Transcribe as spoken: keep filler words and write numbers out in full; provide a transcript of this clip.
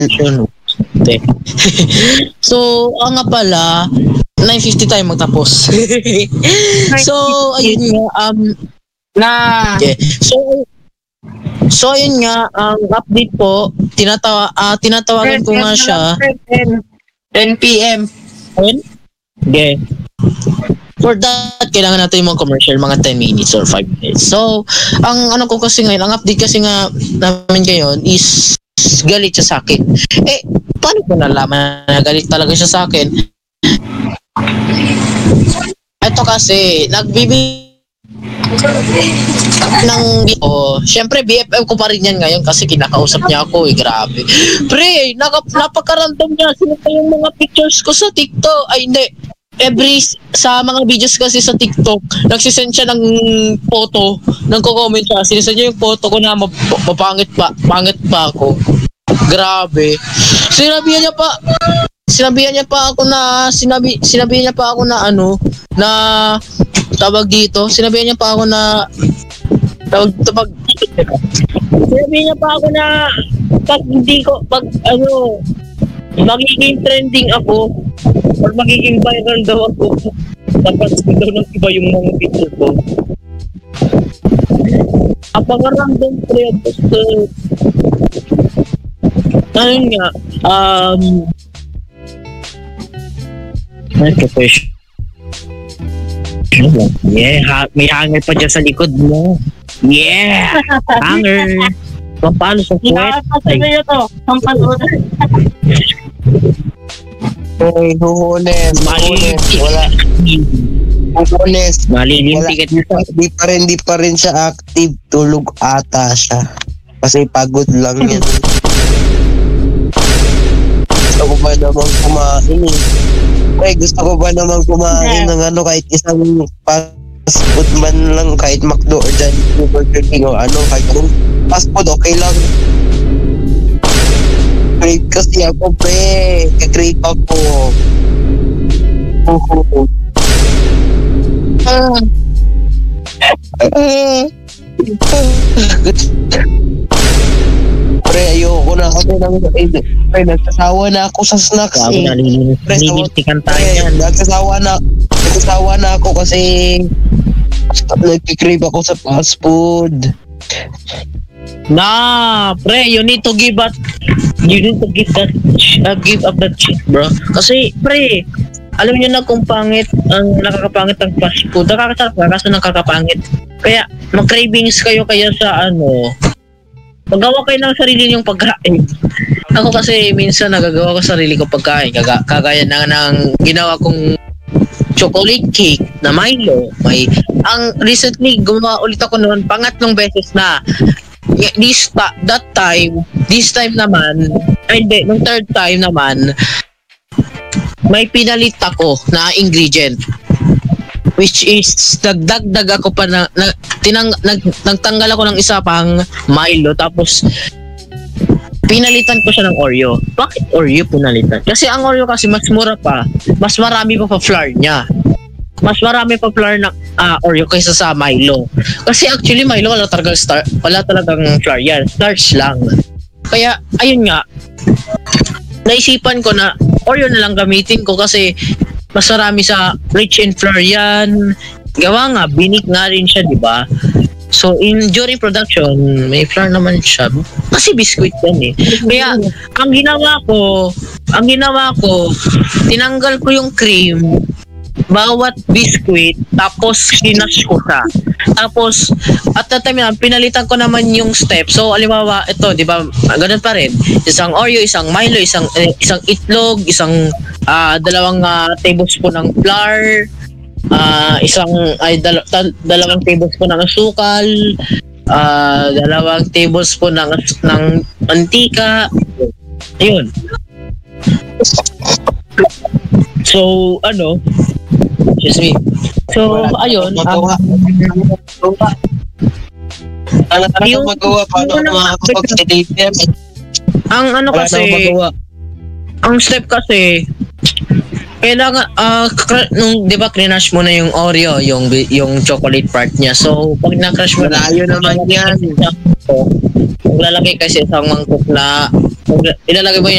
Yun. So, ang nga pala, nine fifty tayo magtapos. So, ayun nga, um, Na, okay. So, so ayun nga, ang update po, tinatawa, ah, tinatawagan ko nga siya. ten p.m. Ayun? Okay. For that, kailangan natin yung mga commercial, mga ten minutes or five minutes. So, ang ano ko kasi ngayon, ang update kasi nga namin ngayon is galit siya sa akin. Eh, paano ko nalaman na galit talaga siya sa akin? Ito kasi, nagbibigay ng oh, syempre B F F ko pa rin yan ngayon kasi kinakausap niya ako eh, grabe. Pre, naka, napaka-random niya. Sino pa yung mga pictures ko sa TikTok? Ay, hindi. Every, sa mga videos kasi sa TikTok, nagsisend siya ng photo, nagko-comment siya, sinisend niya yung photo ko na map- mapangit pa, pangit pa ako. Grabe. Sinabihan niya pa, sinabihan niya pa ako na, sinabi, sinabihan niya pa ako na ano, na, tawag dito, sinabihan niya pa ako na, tawag, tawag, sinabihan niya pa ako na, pag hindi ko, pag ano, magiging trending ako, or magiging viral daw ako, dapat daw ng iba yung mga picture ko. Apaka-random pre, basta, ayun nga, um, ano po siya? Yeah, ha- may hanger pa dyan sa likod mo. Yeah! Hanger! Pampalo sa puwet. Nakakasaya to. Pampalo. Ay, huhunes, huhunes, wala. Huhunes, Malilintik at di pa rin, di pa rin siya active, tulog ata siya. Kasi pagod lang yan. Gusto ko ba naman kumain eh. Ay, gusto ko ba naman kumain ng ano, kahit isang fast food man lang, kahit McDo or Jollibee, Burger King o ano, kahit anong fast food, okay lang. Crave kasi ako, pre. Kakrave ako. Oh. Ah. Ah. Pre, ayoko na kasi nang pre, nagsasawa na ako sa snacks Grabe, eh. nalilinis. Pre, Nalilintikan tayo pre, yan. nagsasawa na, nagsasawa na ako kasi nagkikrave ako sa fast food. Nah, pre, you need to give up. You need to give that, uh, give up that shit, bro. Kasi, pre, alam niyo na kung pangit ang nakakapangit ang fast food. Nakakasarap ka kaso nakakapangit. Kaya, mag-cravings kayo kaya sa ano, magawa kayo ng sarili niyong pagkain. Ako kasi minsan nagagawa ko sarili ko pagkain. Kaga, kagaya na ng ginawa kong chocolate cake na Milo. May, ang recently, gumawa ulit ako noon, pangatlong beses na. This ta- that time, this time naman, ay hindi, nung third time naman, may pinalit ako na ingredient. Which is, nagdagdag ako pa na, na tinang, nag, nagtanggal ako ng isa pang Milo, tapos pinalitan ko siya ng Oreo. Bakit Oreo pinalitan? Kasi ang Oreo kasi mas mura pa, mas marami pa pa flour niya. Mas marami pa flour na uh, Oreo kaysa sa Milo. Kasi actually Milo wala talagang star, wala talagang flour yan. Starch lang. Kaya ayun nga, naisipan ko na Oreo na lang gamitin ko kasi mas marami sa rich in flour yan. Gawa nga, binik nga rin siya, di ba? So, in during production, may flour naman siya. Kasi biscuit yan eh. Kaya, ang ginawa ko, ang ginawa ko, tinanggal ko yung cream, bawat biscuit, tapos kinash ko siya. Tapos, at that time na, pinalitan ko naman yung step. So, alimawa, ito, di ba, ganun pa rin. Isang Oreo, isang Milo, isang eh, isang itlog, isang uh, dalawang uh, tablespoon ng flour, uh, isang, ay, dal- tal- dalawang tablespoon ng asukal, uh, dalawang tablespoon ng, ng mantika. Ayun. So, ano, excuse me. So, ayun. Magawa. Um, Ano talaga Yung- magawa? Paano yung- makakapag-deliver? ang ano Wala na kasi, akong magawa. ang step kasi, kailangan, ah, uh, nung, di ba, crinash mo na yung Oreo, yung, yung chocolate part niya. So, pag na-crush mo na, Malayo naman yan. maglalagay kasi isang mangkok na Ilalagay mo yun